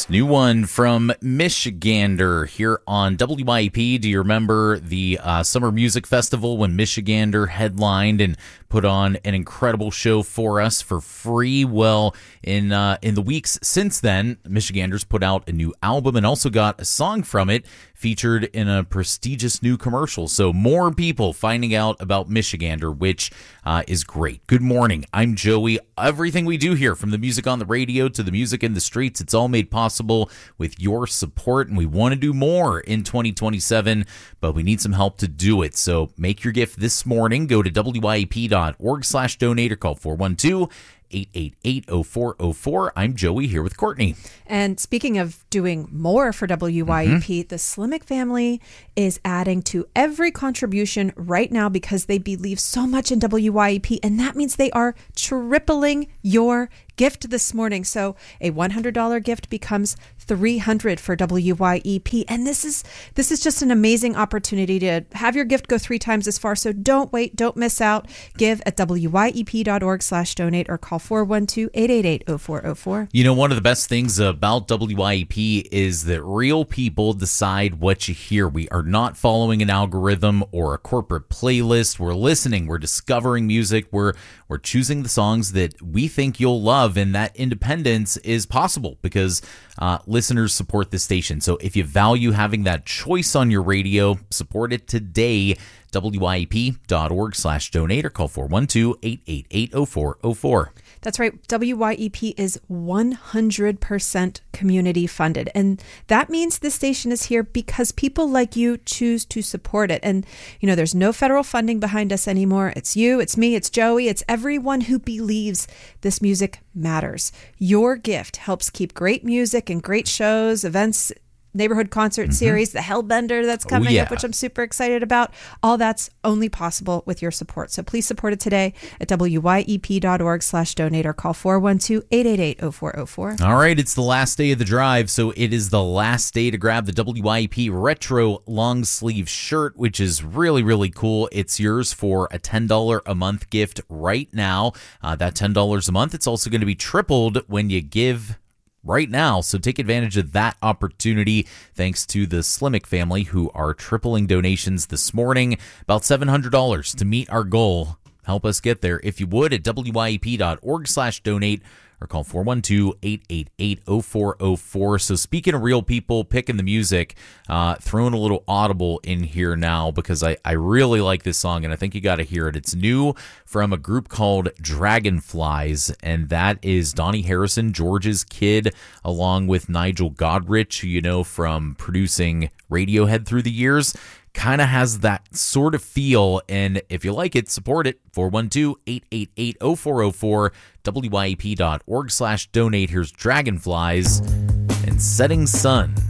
New one from Michigander here on WYEP. Do you remember the Summer Music Festival when Michigander headlined and put on an incredible show for us for free? Well, in the weeks since then, Michigander's put out a new album and also got a song from it featured in a prestigious new commercial. So more people finding out about Michigander, which is great. Good morning. I'm Joey. Everything we do here, from the music on the radio to the music in the streets, it's all made possible with your support, and we want to do more in 2027, but we need some help to do it. So make your gift this morning. Go to wyep.org/donate or call 412-888-0404. I'm Joey here with Courtney. And speaking of doing more for WYEP, the Slimek family is adding to every contribution right now because they believe so much in WYEP, and that means they are tripling your gift this morning. So a $100 gift becomes $300 for WYEP, and this is just an amazing opportunity to have your gift go 3 times as far. So don't wait, don't miss out. Give at wyep.org/donate or call 412-888-0404. You know, one of the best things about WYEP is that real people decide what you hear. We are not following an algorithm or a corporate playlist. We're listening, we're discovering music, we're choosing the songs that we think you'll love, and that independence is possible because listeners support this station. So if you value having that choice on your radio, support it today. wyep.org/donate or call 412-888-0404. That's right. WYEP is 100% community funded. And that means this station is here because people like you choose to support it. And, you know, there's no federal funding behind us anymore. It's you, it's me, it's Joey, it's everyone who believes this music matters. Your gift helps keep great music and great shows, events, neighborhood concert series, the Hellbender that's coming up, which I'm super excited about. All that's only possible with your support. So please support it today at wyep.org/donate or call 412-888-0404. All right, it's the last day of the drive, so it is the last day to grab the WYEP Retro long sleeve shirt, which is really, really cool. It's yours for a $10 a month gift right now. That $10 a month, it's also going to be tripled when you give right now. So take advantage of that opportunity thanks to the Slimek family who are tripling donations this morning, about $700 to meet our goal. Help us get there if you would at wyep.org/donate or call 412-888-0404. So speaking of real people picking the music, throwing a little Audible in here now because I really like this song and I think you got to hear it. It's new from a group called Dragonflies, and that is Donnie Harrison, George's kid, along with Nigel Godrich, who you know from producing Radiohead through the years. Kind of has that sort of feel, and if you like it, support it. 412-888-0404, wyep.org/donate. Here's Dragonflies and Setting Sun.